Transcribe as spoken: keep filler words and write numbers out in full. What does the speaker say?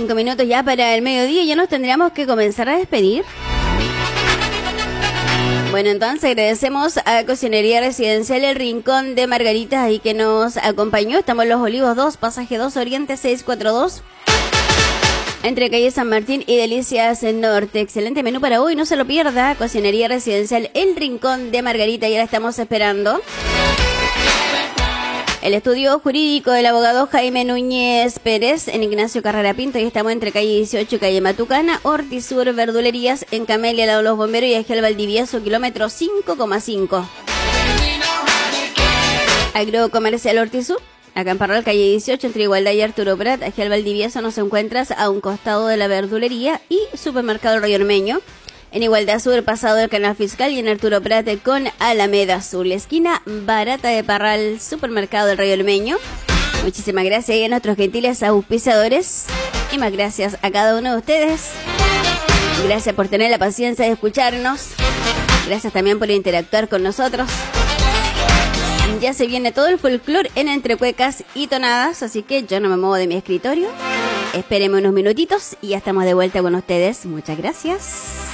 Cinco minutos ya para el mediodía, ya nos tendríamos que comenzar a despedir. Bueno, entonces agradecemos a Cocinería Residencial El Rincón de Margaritas ahí que nos acompañó. Estamos en Los Olivos dos, pasaje dos, Oriente seiscientos cuarenta y dos. Entre calle San Martín y Delicias Norte. Excelente menú para hoy, no se lo pierda. Cocinería Residencial El Rincón de Margarita, ya la estamos esperando. El estudio jurídico del abogado Jaime Núñez Pérez en Ignacio Carrera Pinto. Y estamos entre calle dieciocho y calle Matucana. Ortiz Sur Verdulerías en Camelia, al lado de los bomberos, y Agel Valdivieso, kilómetro cinco coma cinco. Agrocomercial Ortiz Sur, acá en Parral, calle dieciocho, entre Igualdad y Arturo Prat. Agel Valdivieso nos encuentras a un costado de la verdulería. Y Supermercado Rayo Ormeño en Igualdad Sur, pasado del Canal Fiscal, y en Arturo Prat con Alameda Sur, la esquina barata de Parral, Supermercado del Rayo Ormeño. Muchísimas gracias a nuestros gentiles auspiciadores y más gracias a cada uno de ustedes. Gracias por tener la paciencia de escucharnos. Gracias también por interactuar con nosotros. Ya se viene todo el folclore en Entre Cuecas y Tonadas, así que yo no me muevo de mi escritorio. Espérenme unos minutitos y ya estamos de vuelta con ustedes. Muchas gracias.